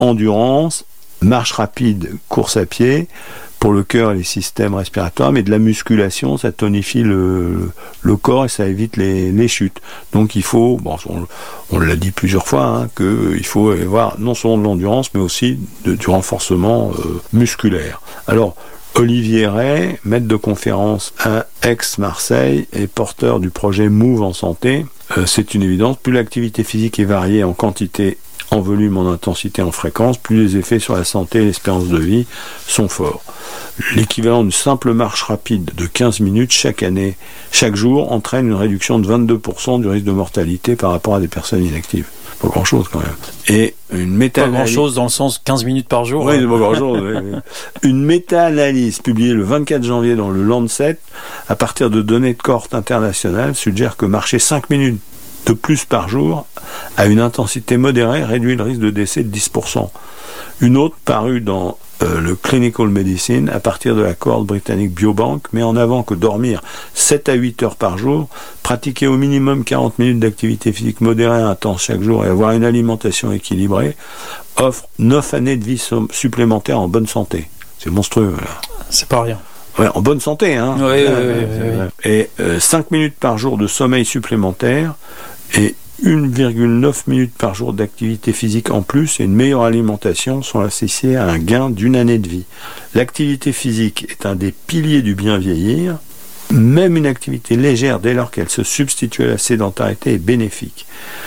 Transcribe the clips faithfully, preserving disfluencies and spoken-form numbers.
endurance, marche rapide, course à pied, pour le cœur et les systèmes respiratoires, mais de la musculation, ça tonifie le, le corps et ça évite les, les chutes. Donc il faut, bon, on, on l'a dit plusieurs fois, hein, qu'il faut avoir non seulement de l'endurance, mais aussi de, du renforcement euh, musculaire. Alors, Olivier Ray, maître de conférence à Aix-Marseille et porteur du projet Move en santé, euh, c'est une évidence, plus l'activité physique est variée en quantité, en volume, en intensité, en fréquence, plus les effets sur la santé et l'espérance de vie sont forts. L'équivalent d'une simple marche rapide de quinze minutes chaque année, chaque jour, entraîne une réduction de vingt-deux pour cent du risque de mortalité par rapport à des personnes inactives. Pas grand-chose quand même. Et une méta-analyse... Pas grand-chose dans le sens quinze minutes par jour. Oui, c'est pas grand-chose. oui, oui. Une méta-analyse publiée le vingt-quatre janvier dans le Lancet, à partir de données de cohorte internationale, suggère que marcher cinq minutes de plus par jour, à une intensité modérée, réduit le risque de décès de dix pour cent. Une autre, parue dans euh, le Clinical Medicine, à partir de la cohorte britannique Biobank, met en avant que dormir sept à huit heures par jour, pratiquer au minimum quarante minutes d'activité physique modérée et intense chaque jour et avoir une alimentation équilibrée, offre neuf années de vie supplémentaires en bonne santé. C'est monstrueux, là. C'est pas rien. Ouais, en bonne santé, hein. Oui, oui, oui, oui. Et euh, cinq minutes par jour de sommeil supplémentaire et une virgule neuf minutes par jour d'activité physique en plus et une meilleure alimentation sont associés à un gain d'une année de vie. L'activité physique est un des piliers du bien vieillir. Même une activité légère, dès lors qu'elle se substitue à la sédentarité, est bénéfique.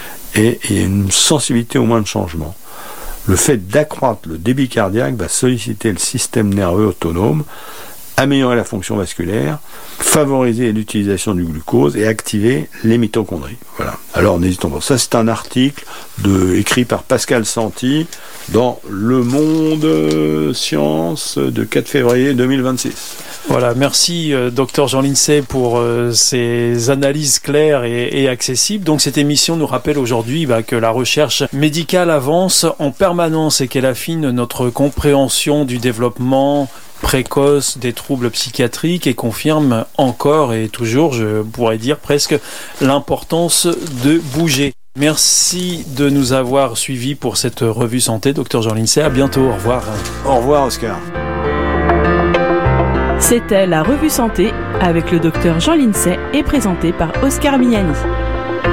Et il y a une sensibilité au moindre changement. Le fait d'accroître le débit cardiaque va solliciter le système nerveux autonome, améliorer la fonction vasculaire, favoriser l'utilisation du glucose et activer les mitochondries. Voilà. Alors n'hésitons pas. Ça, c'est un article de, écrit par Pascal Santi dans Le Monde euh, Science de quatre février deux mille vingt-six. Voilà, merci euh, docteur Jean Lincey pour euh, ces analyses claires et, et accessibles. Donc cette émission nous rappelle aujourd'hui bah, que la recherche médicale avance en permanence et qu'elle affine notre compréhension du développement précoce des troubles psychiatriques et confirme encore et toujours, je pourrais dire presque, l'importance de bouger. Merci de nous avoir suivis pour cette revue santé, docteur Jean Lincey. À bientôt, au revoir. Au revoir, Oscar. C'était la revue santé avec le docteur Jean Lincey et présentée par Oscar Miani.